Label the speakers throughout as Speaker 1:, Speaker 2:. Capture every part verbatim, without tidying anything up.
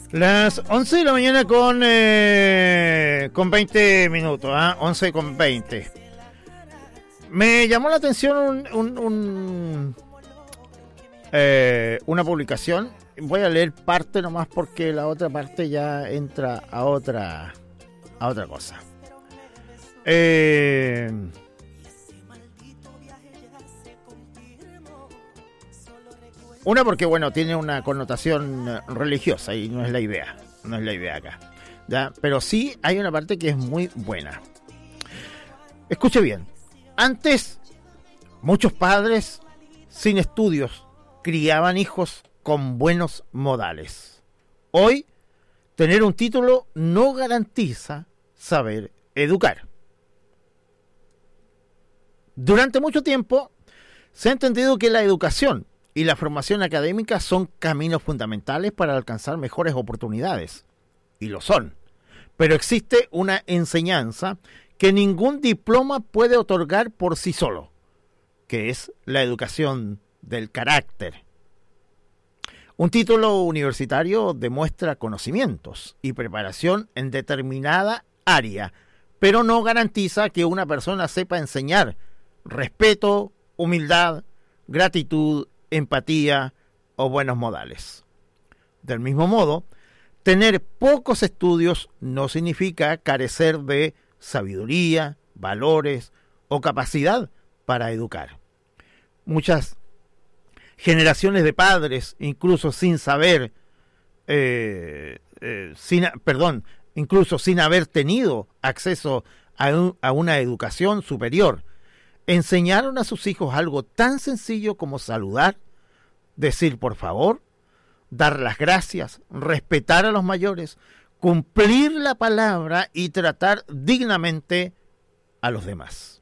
Speaker 1: Las once de la mañana con, eh, con veinte minutos, ¿eh? once con veinte. Me llamó la atención un, un, un, eh, una publicación. Voy a leer parte nomás porque la otra parte ya entra a otra, a otra cosa. Eh... Una porque, bueno, tiene una connotación religiosa y no es la idea, no es la idea acá, ¿ya? Pero sí hay una parte que es muy buena. Escuche bien, antes muchos padres sin estudios criaban hijos con buenos modales. Hoy, tener un título no garantiza saber educar. Durante mucho tiempo se ha entendido que la educación y la formación académica son caminos fundamentales para alcanzar mejores oportunidades. Y lo son. Pero existe una enseñanza que ningún diploma puede otorgar por sí solo, que es la educación del carácter. Un título universitario demuestra conocimientos y preparación en determinada área, pero no garantiza que una persona sepa enseñar respeto, humildad, gratitud, empatía o buenos modales. Del mismo modo, tener pocos estudios no significa carecer de sabiduría, valores o capacidad para educar. Muchas generaciones de padres, incluso sin saber, eh, eh, sin, perdón, incluso sin haber tenido acceso a, un, a una educación superior, enseñaron a sus hijos algo tan sencillo como saludar, decir por favor, dar las gracias, respetar a los mayores, cumplir la palabra y tratar dignamente a los demás.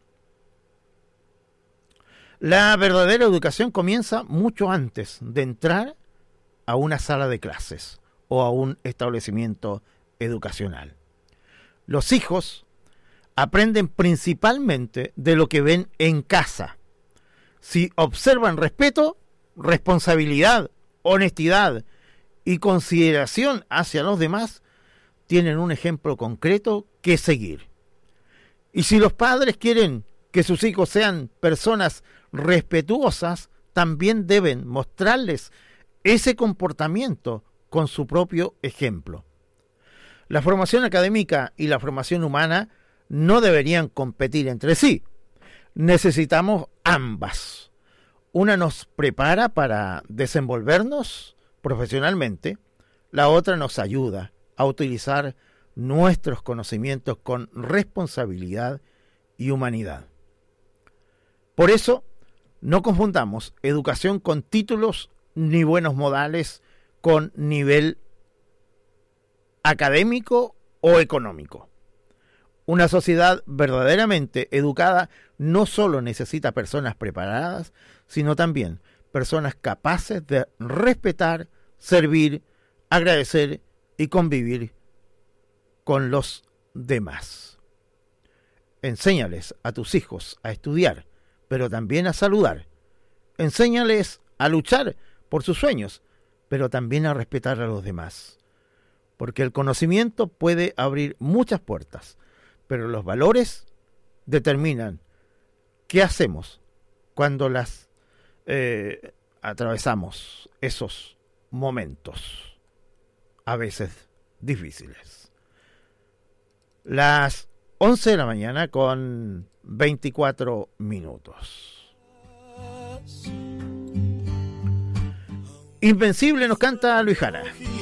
Speaker 1: La verdadera educación comienza mucho antes de entrar a una sala de clases o a un establecimiento educacional. Los hijos aprenden principalmente de lo que ven en casa. Si observan respeto, responsabilidad, honestidad y consideración hacia los demás, tienen un ejemplo concreto que seguir. Y si los padres quieren que sus hijos sean personas respetuosas, también deben mostrarles ese comportamiento con su propio ejemplo. La formación académica y la formación humana no deberían competir entre sí. Necesitamos ambas. Una nos prepara para desenvolvernos profesionalmente, la otra nos ayuda a utilizar nuestros conocimientos con responsabilidad y humanidad. Por eso, no confundamos educación con títulos ni buenos modales con nivel académico o económico. Una sociedad verdaderamente educada no solo necesita personas preparadas, sino también personas capaces de respetar, servir, agradecer y convivir con los demás. Enséñales a tus hijos a estudiar, pero también a saludar. Enséñales a luchar por sus sueños, pero también a respetar a los demás. Porque el conocimiento puede abrir muchas puertas, pero los valores determinan qué hacemos cuando las eh, atravesamos esos momentos, a veces difíciles. Las once de la mañana con veinticuatro minutos. Invencible nos canta Luis Jara.